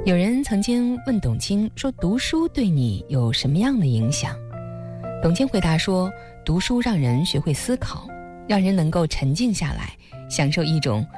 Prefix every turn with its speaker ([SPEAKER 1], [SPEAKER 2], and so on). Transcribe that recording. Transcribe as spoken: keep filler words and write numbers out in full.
[SPEAKER 1] 有人曾经问董卿说，读书对你有什么样的影响？董卿回答说，读书让人学会思考，让人能够沉静下来，享受一种